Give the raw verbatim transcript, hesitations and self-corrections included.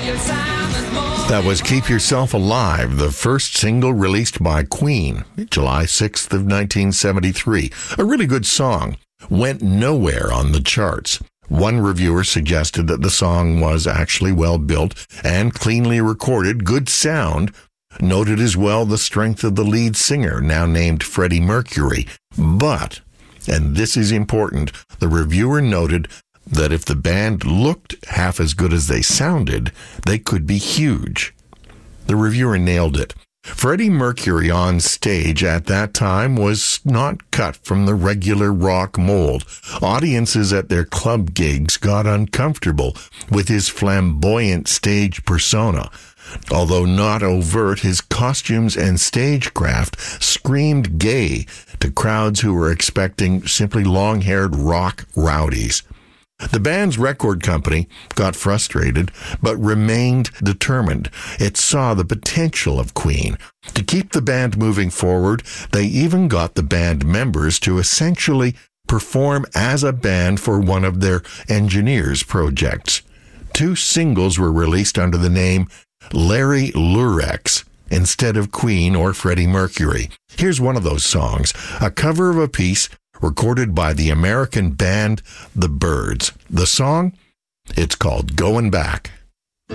That was Keep Yourself Alive, the first single released by Queen, July sixth of nineteen seventy-three. A really good song. Went nowhere on the charts. One reviewer suggested that the song was actually well built and cleanly recorded, good sound. Noted as well the strength of the lead singer, now named Freddie Mercury. But, and this is important, the reviewer noted that if the band looked half as good as they sounded, they could be huge. The reviewer nailed it. Freddie Mercury on stage at that time was not cut from the regular rock mold. Audiences at their club gigs got uncomfortable with his flamboyant stage persona. Although not overt, his costumes and stagecraft screamed gay to crowds who were expecting simply long-haired rock rowdies. The band's record company got frustrated, but remained determined. It saw the potential of Queen. To keep the band moving forward, they even got the band members to essentially perform as a band for one of their engineers' projects. Two singles were released under the name Larry Lurex instead of Queen or Freddie Mercury. Here's one of those songs, a cover of a piece recorded by the American band The Byrds. The song? It's called Going Back.